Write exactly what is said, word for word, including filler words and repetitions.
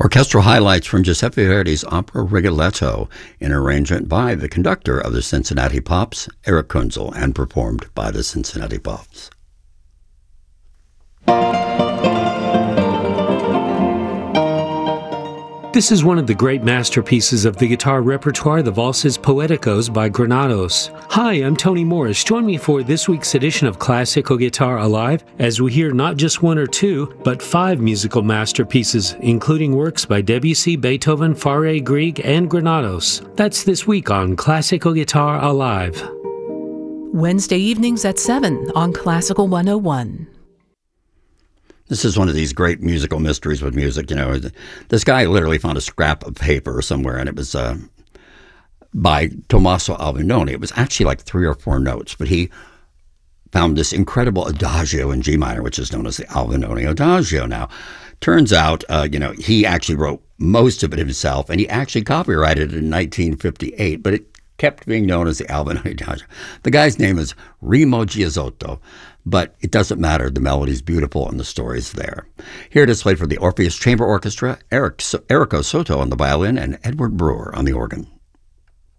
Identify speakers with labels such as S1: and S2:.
S1: Orchestral highlights from Giuseppe Verdi's opera Rigoletto, in arrangement by the conductor of the Cincinnati Pops, Eric Kunzel, and performed by the Cincinnati Pops.
S2: This is one of the great masterpieces of the guitar repertoire, the Valses Poeticos by Granados. Hi, I'm Tony Morris. Join me for this week's edition of Classical Guitar Alive as we hear not just one or two, but five musical masterpieces, including works by Debussy, Beethoven, Fauré, Grieg, and Granados. That's this week on Classical Guitar Alive.
S3: Wednesday evenings at seven on Classical one oh one.
S1: This is one of these great musical mysteries with music. You know, this guy literally found a scrap of paper somewhere, and it was uh, by Tommaso Albinoni. It was actually like three or four notes, but he found this incredible adagio in G minor, which is known as the Albinoni Adagio. Now, turns out, uh, you know, he actually wrote most of it himself, and he actually copyrighted it in nineteen fifty-eight, but it kept being known as the Albinoni Adagio. The guy's name is Remo Giazzotto. But it doesn't matter. The melody's beautiful and the story's there. Here to play for the Orpheus Chamber Orchestra, Eric, Erico Soto on the violin and Edward Brewer on the organ.